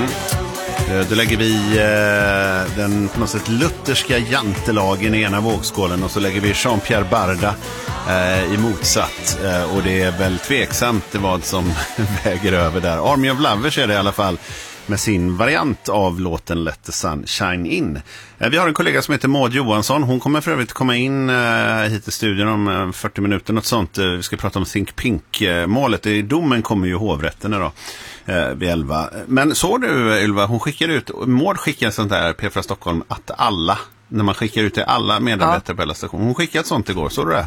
Då lägger vi den på något sätt lutherska jantelagen i ena vågskålen och så lägger vi Jean-Pierre Barda i motsatt. Och det är väl tveksamt vad som väger över där. Army of Lovers är det i alla fall med sin variant av låten Let the Sun Shine In. Vi har en kollega som heter Maud Johansson. Hon kommer för övrigt komma in hit i studion om 40 minuter, något sånt. Vi ska prata om Think Pink-målet. I domen kommer ju hovrätten idag vid 11. Men såg du, Ylva, hon skickade ut, Maud skickade sånt där, P4 Stockholm, att alla, när man skickar ut till alla medarbetare på hela stationen. Hon skickade ett sånt igår, såg du det?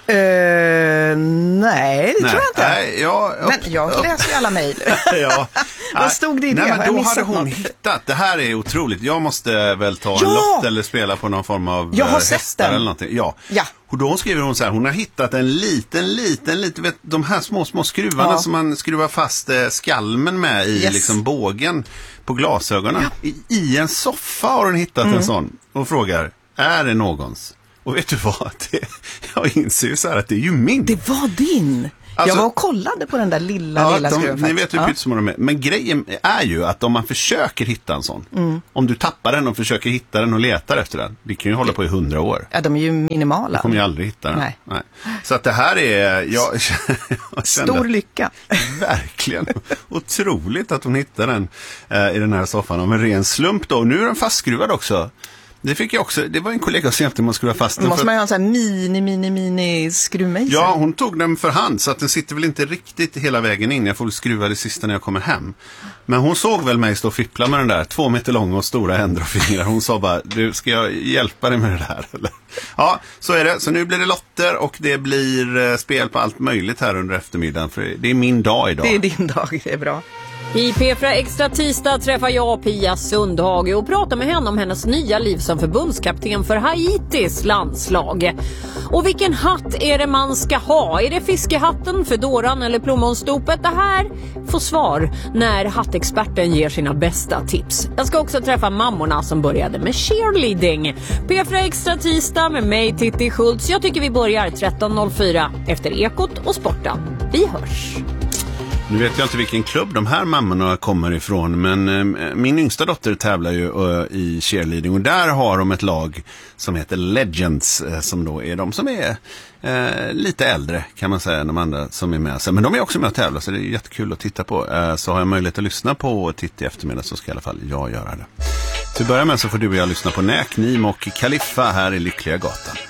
Nej, det tror jag inte. Nej, men jag läser ju alla mejl. Ja. Vad stod det i det? Nej, men då hade hon hittat. Det här är otroligt. Jag måste väl ta en lott eller spela på någon form av hästar eller någonting. Ja. Och då skriver hon så här, hon har hittat en liten, vet, de här små skruvarna som man skruvar fast skalmen med i liksom bågen på glasögonen. I en soffa har hon hittat en sån och frågar, är det någons? Och vet du vad? Jag inser ju så här att det är ju min. Det var din. Alltså, jag var och kollade på den där lilla skruven. Ni vet hur pytsmå de är. Men grejen är ju att om man försöker hitta en sån. Om du tappar den och försöker hitta den och letar efter den. Vi kan ju hålla på i 100 år. Ja, de är ju minimala. Du kommer ju aldrig hitta den. Nej. Så att det här är... Jag stor lycka. Verkligen. Otroligt att hon hittade den i den här soffan. Om en ren slump då. Och nu är den fastskruvad också. Det fick jag också, det var en kollega som hjälpte mig att skruva fast den. Måste man ju ha en sån här mini skruvmejsel? Ja, hon tog den för hand så att den sitter väl inte riktigt hela vägen in. Jag får skruva det sista när jag kommer hem. Men hon såg väl mig stå och fippla med den där 2 meter långa och stora händer och fingrar. Hon sa bara, du, ska jag hjälpa dig med det där? Eller? Ja, så är det. Så nu blir det lotter och det blir spel på allt möjligt här under eftermiddagen. För det är min dag idag. Det är din dag, det är bra. I P4 Extra tisdag träffar jag Pia Sundhage och pratar med henne om hennes nya liv som förbundskapten för Haitis landslag. Och vilken hatt är det man ska ha? Är det fiskehatten, fedoran eller plommonstopet? Det här får svar när hattexperten ger sina bästa tips. Jag ska också träffa mammorna som började med cheerleading. P4 Extra tisdag med mig, Titti Schultz. Jag tycker vi börjar 13.04 efter Ekot och Sporten. Vi hörs. Nu vet jag inte vilken klubb de här mammorna kommer ifrån, men min yngsta dotter tävlar ju i cheerleading och där har de ett lag som heter Legends som då är de som är lite äldre kan man säga än de andra som är med. Men de är också med att tävla så det är jättekul att titta på. Så har jag möjlighet att lyssna på Titti eftermiddag så ska i alla fall jag göra det. Till att börja med så får du och jag lyssna på Näk, Nim och Kaliffa här i Lyckliga gatan.